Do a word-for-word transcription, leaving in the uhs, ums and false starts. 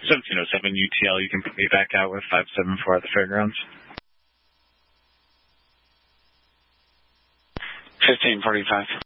seventeen oh seven U T L, you can put me back out with five seven four at the fairgrounds. fifteen forty-five.